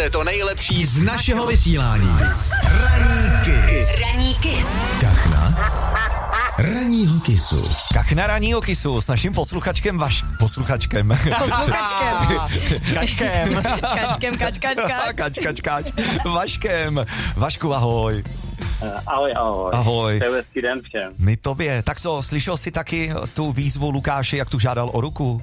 si to nejlepší z našeho vysílání. Ranní Kiss. Kachna ranního kisu. Kachna ranního kisu s naším posluchačkem Kačkem. Vaškem. Vašku, ahoj. Ahoj. Ahoj. To je hezký den všem. My tobě. Tak co, slyšel jsi taky tu výzvu Lukáše, jak tu žádal o ruku?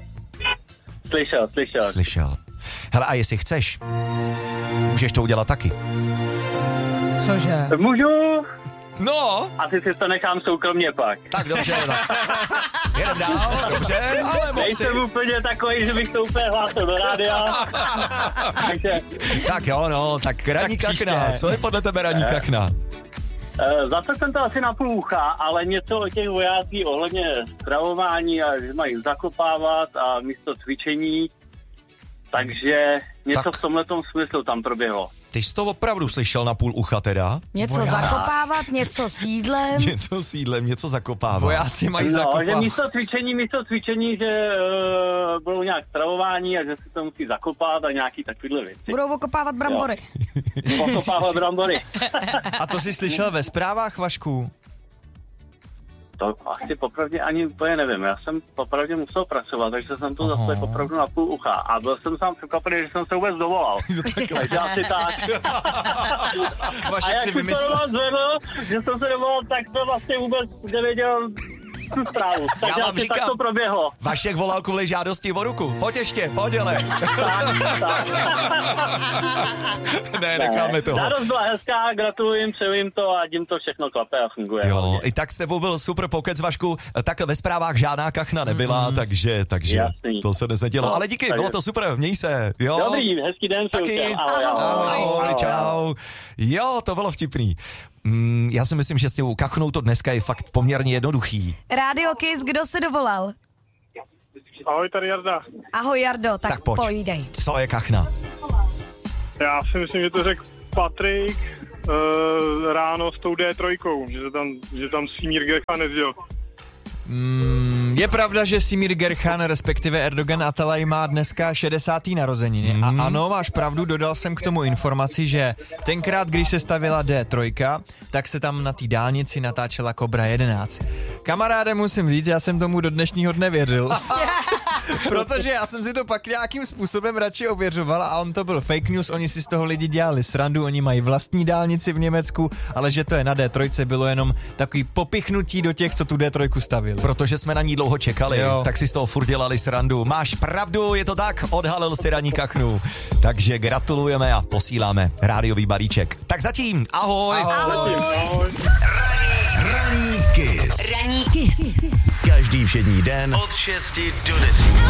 Slyšel. Hele, a jestli chceš, můžeš to udělat taky. Cože? Můžu? No. Asi si to nechám soukromně pak. Tak dobře, jedem dál, dobře, ale moc si. Nejsem úplně takový, že bych to úplně hlásil do rádia. Takže... Tak jo, no, tak ranní kachna. Co je podle tebe ranní kachna? Zase jsem to asi na půl ucha, ale něco o těch vojácích ohledně stravování a že mají zakopávat a místo cvičení. Takže něco v tomhletom smyslu tam proběhlo. Ty jsi to opravdu slyšel na půl ucha teda? Něco zakopávat, něco s jídlem. Něco zakopávat. Vojáci mají zakopávat. Že místo cvičení, že budou nějak stravování a že si to musí zakopávat a nějaký takovýhle věci. Budou okopávat brambory. Okopávat brambory. A to jsi slyšel ve zprávách, Vašku? To asi popravdě ani úplně nevím. Já jsem popravdě musel pracovat, takže jsem to zase popravdu na půl ucha. A byl jsem sám překvapený, že jsem se vůbec dovolal. Takže asi tak. Vašek si vymyslel. A jak jsem to zvedl, že jsem se dovolal, tak to vlastně vůbec nevěděl tu zprávu. Takže asi tak to proběhlo. Vašek volal kvůli žádosti o ruku. Pojď ještě, pojďele. Ne, necháme toho. Žádost byla hezká, gratuluji, přeju jim to a tím to všechno klape a funguje. Jo, hodně. I tak s tebou byl super pokec, Vašku. Tak ve zprávách žádná kachna nebyla, takže jasný. To se dnes nedělo. Ale díky, bylo to super, měj se. Jo. Dobrý, hezký den. Taky. Ahoj, čau. Jo, to bylo vtipný. Já si myslím, že s těm kachnou to dneska je fakt poměrně jednoduchý. Radio Kiss, kdo se dovolal? Ahoj, tady Jarda. Ahoj Jardo, tak pojdej. Co je kachna? Já si myslím, že to řekl Patrik ráno s tou D3, že tam Simír Gerchan nezděl. Je pravda, že Simír Gerchan, respektive Erdogan Atalay, má dneska 60. narozeniny. A ano, máš pravdu, dodal jsem k tomu informaci, že tenkrát, když se stavila D3, tak se tam na té dálnici natáčela Cobra 11. Kamaráde, musím říct, já jsem tomu do dnešního dne věřil. Protože já jsem si to pak nějakým způsobem radši ověřoval a on to byl fake news, oni si z toho lidi dělali srandu, oni mají vlastní dálnici v Německu, ale že to je na D3, bylo jenom takový popichnutí do těch, co tu D3 stavili. Protože jsme na ní dlouho čekali, tak si z toho furt dělali srandu. Máš pravdu, je to tak, odhalil si ranní kachnu. Takže gratulujeme a posíláme rádiový balíček. Tak zatím, ahoj. Ahoj. Ranní Kiss. Každý všední den od 6 do 10.